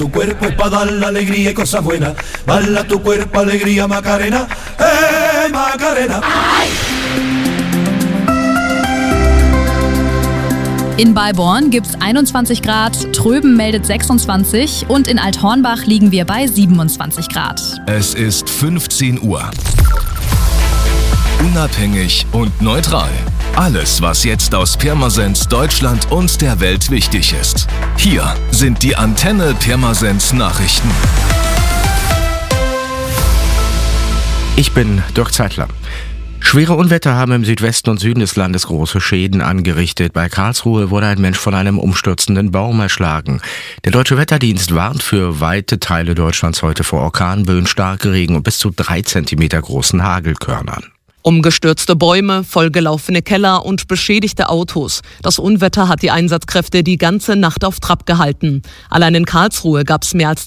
Tu cuerpo es pa' dar la alegría y cosas buenas. Bala tu cuerpo, alegría, Macarena. Macarena. In Balborn gibt's 21 Grad, Tröben meldet 26 und in Althornbach liegen wir bei 27 Grad. Es ist 15 Uhr. Unabhängig und neutral. Alles, was jetzt aus Pirmasens, Deutschland und der Welt wichtig ist. Hier sind die Antenne Pirmasens Nachrichten. Ich bin Dirk Zeitler. Schwere Unwetter haben im Südwesten und Süden des Landes große Schäden angerichtet. Bei Karlsruhe wurde ein Mensch von einem umstürzenden Baum erschlagen. Der Deutsche Wetterdienst warnt für weite Teile Deutschlands heute vor Orkanböen, starke Regen und bis zu 3 Zentimeter großen Hagelkörnern. Umgestürzte Bäume, vollgelaufene Keller und beschädigte Autos. Das Unwetter hat die Einsatzkräfte die ganze Nacht auf Trab gehalten. Allein in Karlsruhe gab es mehr als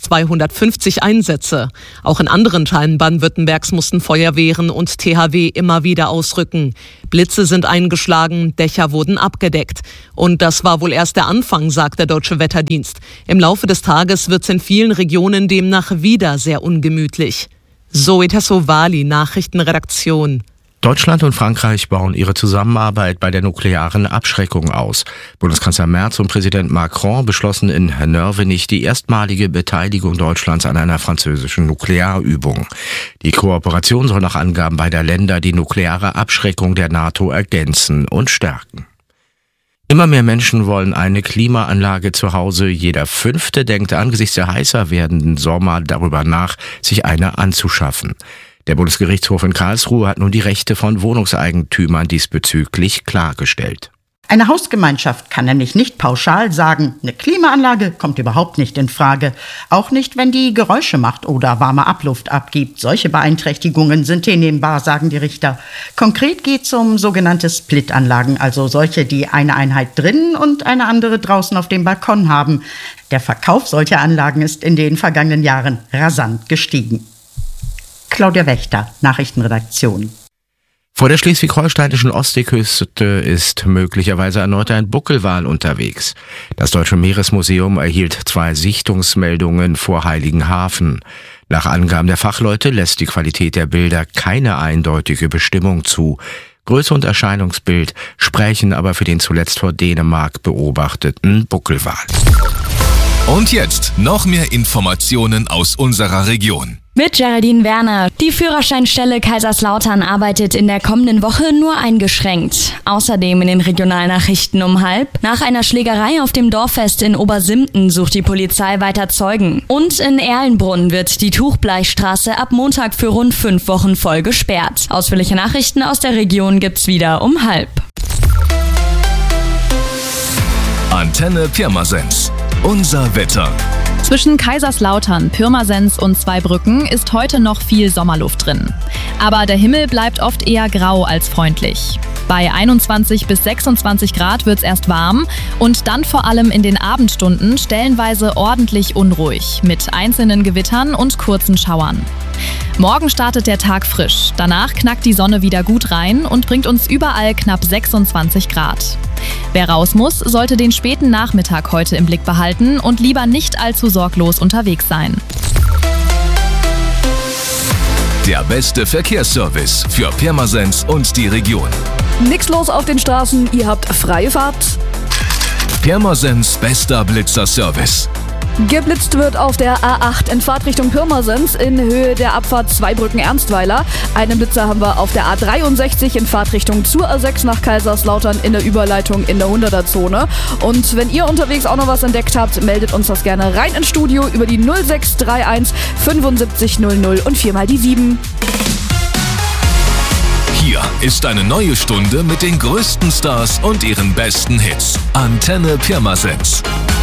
250 Einsätze. Auch in anderen Teilen Baden-Württembergs mussten Feuerwehren und THW immer wieder ausrücken. Blitze sind eingeschlagen, Dächer wurden abgedeckt. Und das war wohl erst der Anfang, sagt der Deutsche Wetterdienst. Im Laufe des Tages wird es in vielen Regionen demnach wieder sehr ungemütlich. Zoe Tassovali, Nachrichtenredaktion. Deutschland und Frankreich bauen ihre Zusammenarbeit bei der nuklearen Abschreckung aus. Bundeskanzler Merz und Präsident Macron beschlossen in Nörvenich die erstmalige Beteiligung Deutschlands an einer französischen Nuklearübung. Die Kooperation soll nach Angaben beider Länder die nukleare Abschreckung der NATO ergänzen und stärken. Immer mehr Menschen wollen eine Klimaanlage zu Hause. Jeder 5. denkt angesichts der heißer werdenden Sommer darüber nach, sich eine anzuschaffen. Der Bundesgerichtshof in Karlsruhe hat nun die Rechte von Wohnungseigentümern diesbezüglich klargestellt. Eine Hausgemeinschaft kann nämlich nicht pauschal sagen, eine Klimaanlage kommt überhaupt nicht in Frage. Auch nicht, wenn die Geräusche macht oder warme Abluft abgibt. Solche Beeinträchtigungen sind hinnehmbar, sagen die Richter. Konkret geht es um sogenannte Split-Anlagen, also solche, die eine Einheit drinnen und eine andere draußen auf dem Balkon haben. Der Verkauf solcher Anlagen ist in den vergangenen Jahren rasant gestiegen. Claudia Wächter, Nachrichtenredaktion. Vor der schleswig-holsteinischen Ostseeküste ist möglicherweise erneut ein Buckelwal unterwegs. Das Deutsche Meeresmuseum erhielt 2 Sichtungsmeldungen vor Heiligenhafen. Nach Angaben der Fachleute lässt die Qualität der Bilder keine eindeutige Bestimmung zu. Größe und Erscheinungsbild sprechen aber für den zuletzt vor Dänemark beobachteten Buckelwal. Und jetzt noch mehr Informationen aus unserer Region. Mit Geraldine Werner. Die Führerscheinstelle Kaiserslautern arbeitet in der kommenden Woche nur eingeschränkt. Außerdem in den Regionalnachrichten um 12:30. Nach einer Schlägerei auf dem Dorffest in Obersimten sucht die Polizei weiter Zeugen. Und in Erlenbrunn wird die Tuchbleichstraße ab Montag für rund 5 Wochen voll gesperrt. Ausführliche Nachrichten aus der Region gibt's wieder um 12:30. Antenne Pirmasens. Unser Wetter. Zwischen Kaiserslautern, Pirmasens und Zweibrücken ist heute noch viel Sommerluft drin. Aber der Himmel bleibt oft eher grau als freundlich. Bei 21 bis 26 Grad wird's erst warm und dann vor allem in den Abendstunden stellenweise ordentlich unruhig mit einzelnen Gewittern und kurzen Schauern. Morgen startet der Tag frisch. Danach knackt die Sonne wieder gut rein und bringt uns überall knapp 26 Grad. Wer raus muss, sollte den späten Nachmittag heute im Blick behalten und lieber nicht allzu sorglos unterwegs sein. Der beste Verkehrsservice für Pirmasens und die Region. Nix los auf den Straßen, ihr habt freie Fahrt. Pirmasens bester Blitzerservice. Geblitzt wird auf der A8 in Fahrtrichtung Pirmasens in Höhe der Abfahrt Zweibrücken-Ernstweiler. Einen Blitzer haben wir auf der A63 in Fahrtrichtung zur A6 nach Kaiserslautern in der Überleitung in der 100er-Zone. Und wenn ihr unterwegs auch noch was entdeckt habt, meldet uns das gerne rein ins Studio über die 0631 75 00 und 4 mal die 7. Hier ist eine neue Stunde mit den größten Stars und ihren besten Hits. Antenne Pirmasens.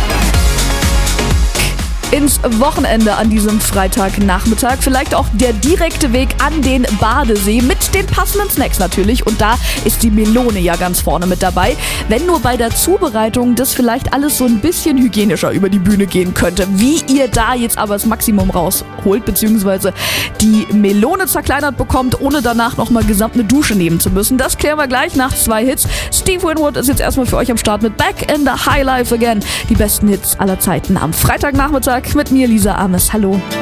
Ins Wochenende an diesem Freitagnachmittag. Vielleicht auch der direkte Weg an den Badesee mit und den passenden Snacks natürlich. Und da ist die Melone ja ganz vorne mit dabei. Wenn nur bei der Zubereitung das vielleicht alles so ein bisschen hygienischer über die Bühne gehen könnte. Wie ihr da jetzt aber das Maximum rausholt, beziehungsweise die Melone zerkleinert bekommt, ohne danach nochmal gesamt eine Dusche nehmen zu müssen, das klären wir gleich nach 2 Hits. Steve Winwood ist jetzt erstmal für euch am Start mit Back in the High Life Again. Die besten Hits aller Zeiten am Freitagnachmittag mit mir, Lisa Ames. Hallo.